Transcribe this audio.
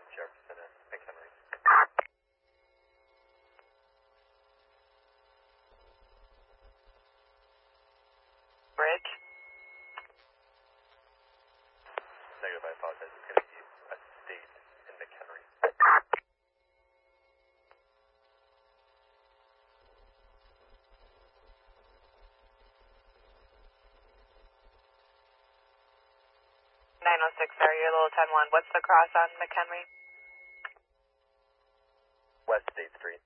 Jefferson and McHenry. Bridge. Negative, I apologize. It's going to be a state in McHenry. Sorry, you're a little 10-1. What's the cross on McHenry? West State Street.